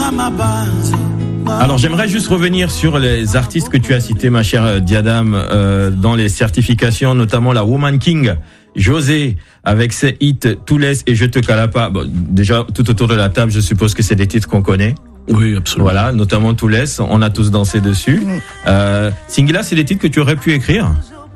Alors j'aimerais juste revenir sur les artistes que tu as cités, ma chère Diadam, dans les certifications, notamment la Woman King, José, avec ses hits Tout laisse et Je te calapa. Bon, déjà, tout autour de la table, je suppose que c'est des titres qu'on connaît. Oui, absolument. Voilà, notamment Tout laisse, on a tous dansé dessus. Singila, c'est des titres que tu aurais pu écrire?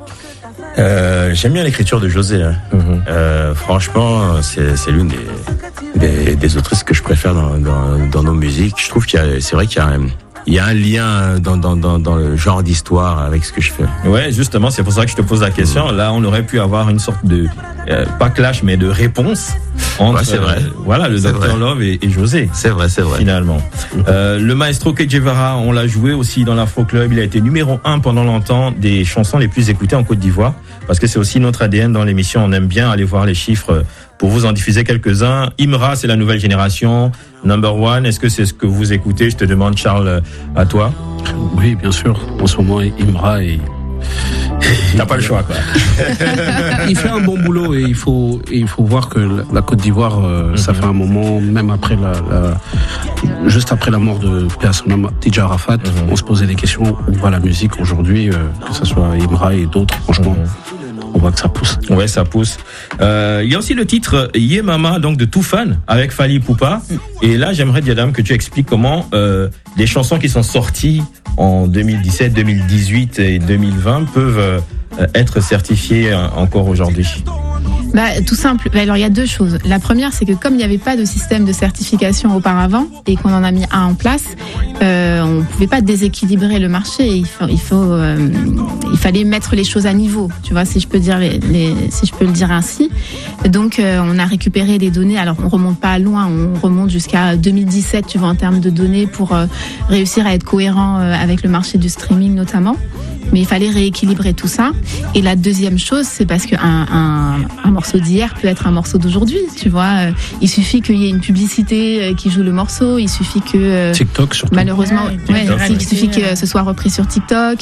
J'aime bien l'écriture de José. Hein. Franchement, c'est l'une des autrices que je préfère dans nos musiques. Je trouve c'est vrai qu'il y a un lien dans le genre d'histoire avec ce que je fais. Ouais, justement, c'est pour ça que je te pose la question. Là, on aurait pu avoir une sorte de pas clash, mais de réponse entre c'est vrai. Voilà, le Dr Love et José. C'est vrai. Finalement. Le maestro Che Guevara, on l'a joué aussi dans l'Afro Club. Il a été numéro 1 pendant longtemps des chansons les plus écoutées en Côte d'Ivoire, parce que c'est aussi notre ADN dans l'émission. On aime bien aller voir les chiffres pour vous en diffuser quelques-uns. Imra, c'est la nouvelle génération. Number One, est-ce que c'est ce que vous écoutez? Je te demande, Charles, à toi. Oui, bien sûr. En ce moment, Imra est... T'as pas le choix, quoi. Il fait un bon boulot et il faut voir que la Côte d'Ivoire, ça fait un moment, même après juste après la mort de DJ Arafat, on se posait des questions. Où va la musique aujourd'hui, que ce soit Imra et d'autres, franchement. On voit que ça pousse. Ouais, ça pousse. Il y a aussi le titre Yé Mama, donc de Toufan avec Fally Ipupa. Et là, j'aimerais, Diadam, que tu expliques comment des chansons qui sont sorties en 2017, 2018 et 2020 peuvent être certifiées encore aujourd'hui. Tout simple. Alors il y a deux choses. La première, c'est que comme il n'y avait pas de système de certification auparavant et qu'on en a mis un en place, on ne pouvait pas déséquilibrer le marché. Il fallait mettre les choses à niveau. Tu vois, si je peux dire si je peux le dire ainsi. Donc on a récupéré les données. Alors on remonte pas loin, on remonte jusqu'à 2017. Tu vois, en termes de données pour réussir à être cohérent avec le marché du streaming notamment. Mais il fallait rééquilibrer tout ça. Et la deuxième chose, c'est parce que un morceau d'hier peut être un morceau d'aujourd'hui, tu vois. Il suffit qu'il y ait une publicité qui joue le morceau, il suffit que... TikTok surtout. Malheureusement, il suffit que ce soit repris sur TikTok.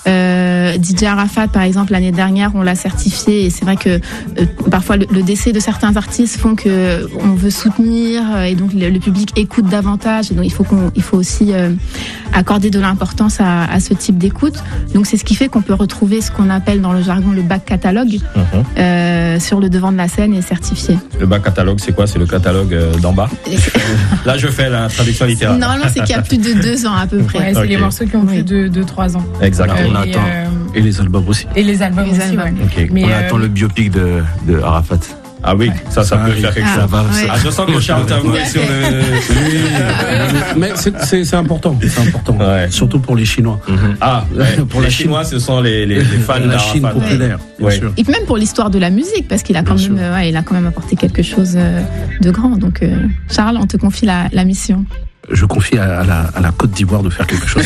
DJ Arafat, par exemple, l'année dernière, on l'a certifié et c'est vrai que parfois le décès de certains artistes font que on veut soutenir et donc le public écoute davantage et donc il faut aussi accorder de l'importance à ce type d'écoute. Donc c'est ce qui fait qu'on peut retrouver ce qu'on appelle dans le jargon le back catalogue sur le devant de la scène et certifié. Le back catalogue, c'est quoi? C'est le catalogue d'en bas. Là, je fais la traduction littérale. Normalement, c'est qu'il y a plus de 2 ans à peu près. Ouais, c'est les morceaux qui ont plus de 3 ans. Exactement. On attend. Et les albums aussi. Et les albums aussi, ouais. Okay. Mais on attend le biopic de Arafat. Ah oui, ça peut faire quelque chose. Je sens que Charles t'a voué sur le... Mais c'est important. C'est important. Ouais. Surtout pour les Chinois. Pour les Chinois, ce sont les fans de la Chine populaire, bien sûr. Et même pour l'histoire de la musique, parce qu'il a quand même apporté quelque chose de grand. Donc, Charles, on te confie la mission. Je confie à la Côte d'Ivoire de faire quelque chose.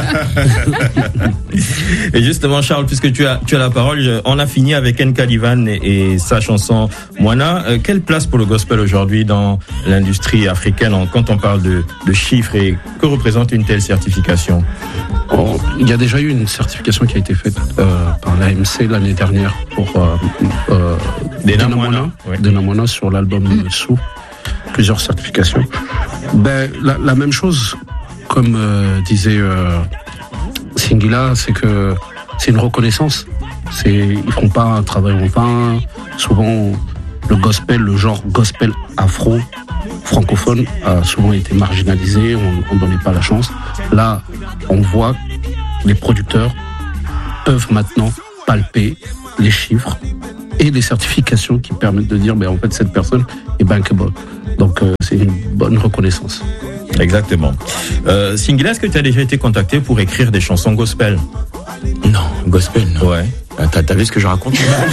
Et justement, Charles, puisque tu as la parole, on a fini avec Nkalivan et sa chanson Moana. Quelle place pour le gospel aujourd'hui dans l'industrie africaine quand on parle de chiffres et que représente une telle certification? Il y a déjà eu une certification qui a été faite par l'AMC l'année dernière pour Dena Moana sur l'album Sous. Plusieurs certifications. La même chose, comme disait Singila, c'est que c'est une reconnaissance. Ils font pas un travail en vain. Souvent, le gospel, le genre gospel afro, francophone, a souvent été marginalisé. On ne donnait pas la chance. Là, on voit que les producteurs peuvent maintenant palper les chiffres et les certifications qui permettent de dire, en fait, cette personne est bankable. Donc, c'est une bonne reconnaissance. Exactement. Singila, est-ce que tu as déjà été contacté pour écrire des chansons gospel? Non, gospel, non. Ouais. T'as vu ce que je raconte?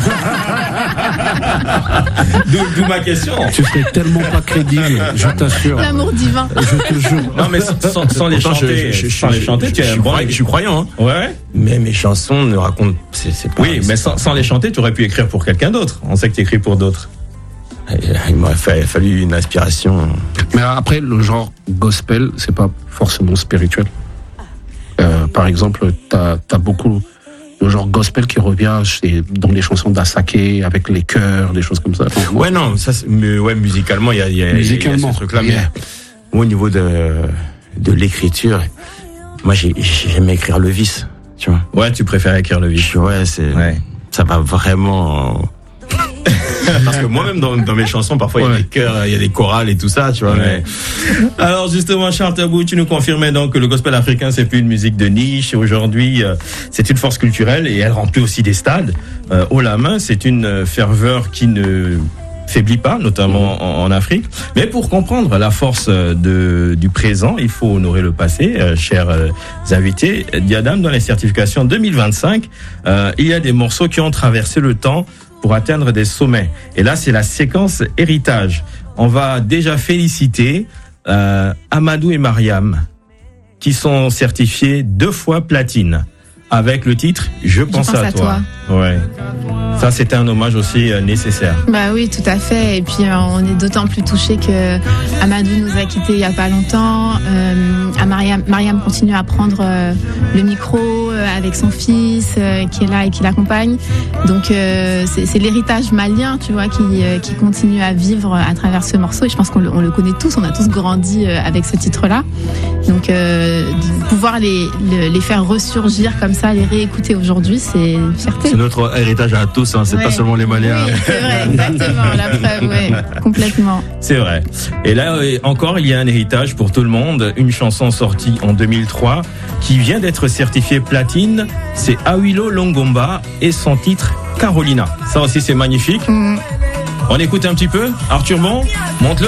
D'où ma question. Tu fais tellement pas crédible, je t'assure. L'amour divin. Je te jure. Non, mais sans les chanter, tu es un bon. Je suis croyant, hein. Ouais. Mais mes chansons ne racontent, c'est pas. Oui, mais sans les chanter, tu aurais pu écrire pour quelqu'un d'autre. On sait que tu écris pour d'autres. Il m'aurait fallu une inspiration. Mais après, le genre gospel, c'est pas forcément spirituel. Par exemple, t'as beaucoup le genre gospel qui revient dans les chansons d'Asake avec les chœurs, des choses comme ça. Ouais, non, ça, musicalement, il y a ce truc-là. Mais au niveau de l'écriture. Moi, j'aime écrire le vice, tu vois. Ouais, tu préfères écrire le vice. Ouais, ça va vraiment. Parce que moi-même dans mes chansons, parfois il y a des chœurs, il y a des chorales et tout ça, tu vois. Mais... Alors justement, Charles Tabou, tu nous confirmais donc que le gospel africain c'est plus une musique de niche. Aujourd'hui, c'est une force culturelle et elle remplit aussi des stades haut la main. C'est une ferveur qui ne faiblit pas, notamment en Afrique. Mais pour comprendre la force du présent, il faut honorer le passé, chers invités. Diadame, dans les certifications 2025, il y a des morceaux qui ont traversé le temps pour atteindre des sommets. Et là, c'est la séquence héritage. On va déjà féliciter Amadou et Mariam, qui sont certifiés 2 fois platine, avec le titre « Je pense à toi ». Ouais. Ça, c'était un hommage aussi nécessaire. Bah oui, tout à fait. Et puis, on est d'autant plus touchés que Amadou nous a quittés il y a pas longtemps. Mariam continue à prendre le micro avec son fils qui est là et qui l'accompagne. Donc, c'est l'héritage malien, tu vois, qui continue à vivre à travers ce morceau. Et je pense qu'on le connaît tous. On a tous grandi avec ce titre-là. Donc, pouvoir les faire ressurgir comme ça, les réécouter aujourd'hui, c'est une fierté. C'est notre héritage à tous, hein. C'est pas seulement les Maliens. Oui, c'est vrai, exactement, la preuve, oui, complètement. C'est vrai. Et là, encore, il y a un héritage pour tout le monde. Une chanson sortie en 2003 qui vient d'être certifiée platine. C'est Awilo Longomba et son titre Carolina. Ça aussi, c'est magnifique. On écoute un petit peu. Arthur Bon, monte-le.